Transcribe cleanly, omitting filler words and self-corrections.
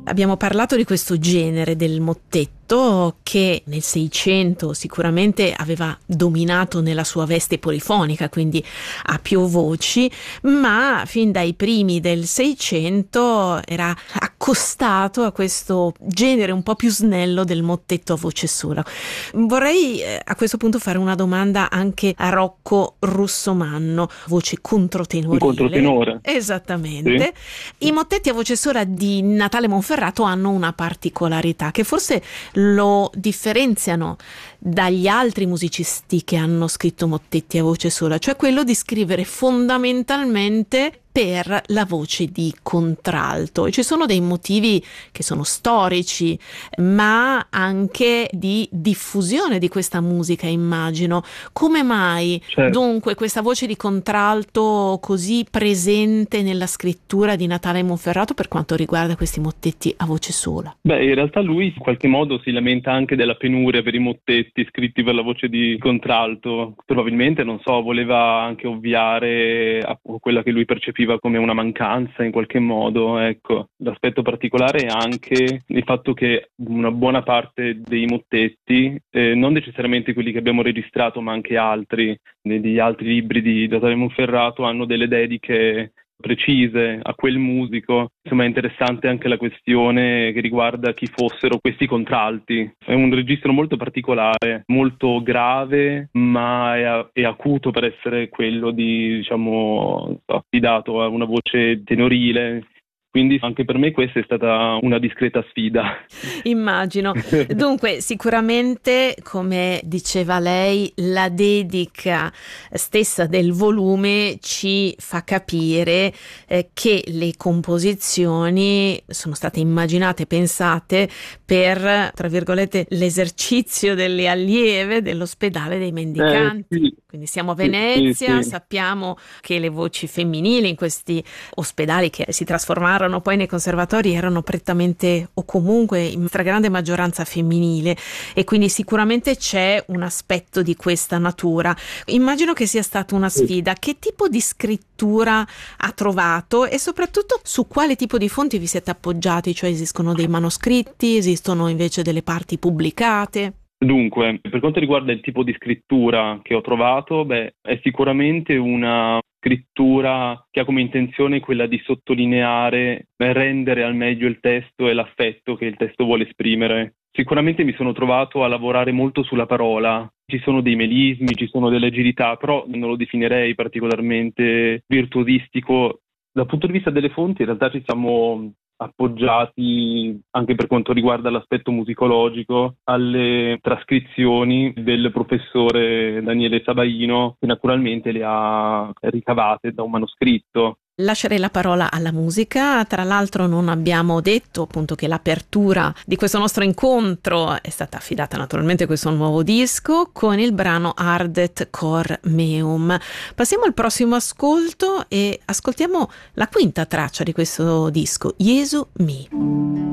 Abbiamo parlato di questo genere del mottetto che nel Seicento sicuramente aveva dominato nella sua veste polifonica, quindi a più voci, ma fin dai primi del Seicento era accostato a questo genere un po' più snello del mottetto a voce sola. Vorrei a questo punto fare una domanda anche a Rocco Russomanno, voce controtenorile. Un controtenore. Esattamente. Sì. I mottetti a voce sola di Natale Monferrato hanno una particolarità che forse lo differenziano dagli altri musicisti che hanno scritto mottetti a voce sola, cioè quello di scrivere fondamentalmente per la voce di contralto. E ci sono dei motivi che sono storici, ma anche di diffusione di questa musica, immagino. Come mai dunque questa voce di contralto così presente nella scrittura di Natale Monferrato per quanto riguarda questi mottetti a voce sola? Beh, in realtà lui in qualche modo si lamenta anche della penuria per i mottetti scritti per la voce di contralto. Probabilmente, non so, voleva anche ovviare a quella che lui percepiva come una mancanza in qualche modo, ecco. L'aspetto particolare è anche il fatto che una buona parte dei mottetti, non necessariamente quelli che abbiamo registrato, ma anche altri, degli altri libri di Natale Monferrato, hanno delle dediche precise a quel musico. Insomma, è interessante anche la questione che riguarda chi fossero questi contralti. È un registro molto particolare, molto grave, ma è acuto per essere quello di, diciamo, affidato a una voce tenorile. Quindi anche per me questa è stata una discreta sfida. Immagino. Dunque, sicuramente, come diceva lei, la dedica stessa del volume ci fa capire che le composizioni sono state immaginate, pensate per, tra virgolette, l'esercizio delle allieve dell'ospedale dei mendicanti. Sì. Quindi siamo a Venezia, sì. Sappiamo che le voci femminili in questi ospedali che si trasformarono poi nei conservatori erano prettamente o comunque in stragrande maggioranza femminile, e quindi sicuramente c'è un aspetto di questa natura. Immagino che sia stata una sfida. Che tipo di scrittura ha trovato e soprattutto su quale tipo di fonti vi siete appoggiati? Cioè, esistono dei manoscritti, esistono invece delle parti pubblicate? Dunque, per quanto riguarda il tipo di scrittura che ho trovato, è sicuramente una scrittura che ha come intenzione quella di sottolineare, rendere al meglio il testo e l'affetto che il testo vuole esprimere. Sicuramente mi sono trovato a lavorare molto sulla parola. Ci sono dei melismi, ci sono delle agilità, però non lo definirei particolarmente virtuosistico. Dal punto di vista delle fonti, in realtà ci siamo appoggiati, anche per quanto riguarda l'aspetto musicologico, alle trascrizioni del professore Daniele Sabaino, che naturalmente le ha ricavate da un manoscritto. Lascerei la parola alla musica. Tra l'altro non abbiamo detto appunto che l'apertura di questo nostro incontro è stata affidata naturalmente a questo nuovo disco con il brano Ardet Cor Meum. Passiamo al prossimo ascolto e ascoltiamo la quinta traccia di questo disco, Jesu Mi.